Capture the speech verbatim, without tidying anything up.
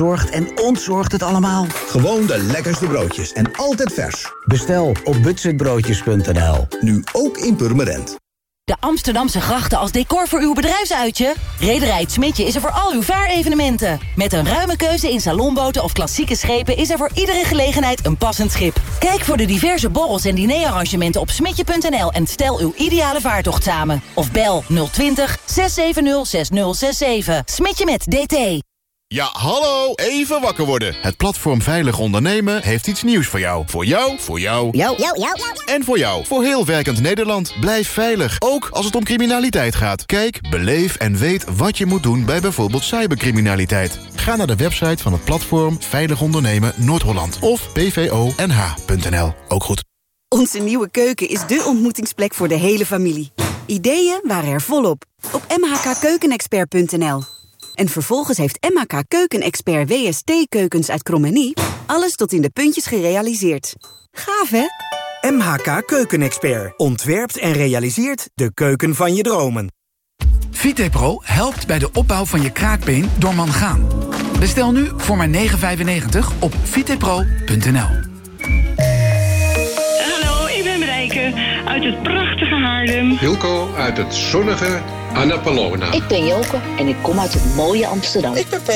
Zorgt en ontzorgt het allemaal. Gewoon de lekkerste broodjes en altijd vers. Bestel op budgetbroodjes punt n l. Nu ook in Purmerend. De Amsterdamse grachten als decor voor uw bedrijfsuitje? Rederij Het Smidje is er voor al uw vaarevenementen. Met een ruime keuze in salonboten of klassieke schepen is er voor iedere gelegenheid een passend schip. Kijk voor de diverse borrels en dinerarrangementen op smidje punt n l en stel uw ideale vaartocht samen. Of bel nul twintig, zes zeven nul, zes nul zes zeven. Smidje met D T. Ja, hallo, even wakker worden. Het platform Veilig Ondernemen heeft iets nieuws voor jou. Voor jou, voor jou, Jou, jou, jou, jou. en voor jou. Voor heel werkend Nederland. Blijf veilig, ook als het om criminaliteit gaat. Kijk, beleef en weet wat je moet doen bij bijvoorbeeld cybercriminaliteit. Ga naar de website van het platform Veilig Ondernemen Noord-Holland of p v o n h punt n l. Ook goed. Onze nieuwe keuken is dé ontmoetingsplek voor de hele familie. Ideeën waren er volop op m h k keukenexpert punt n l. En vervolgens heeft M H K Keukenexpert W S T Keukens uit Krommenie alles tot in de puntjes gerealiseerd. Gaaf, hè? M H K Keukenexpert ontwerpt en realiseert de keuken van je dromen. Vitepro helpt bij de opbouw van je kraakbeen door mangaan. Bestel nu voor maar negen vijfennegentig op vitepro punt n l. Hallo, ik ben Marijke uit het prachtige Haarlem. Hilco uit het zonnige Annapolona. Ik ben Joke en ik kom uit het mooie Amsterdam. Ik ben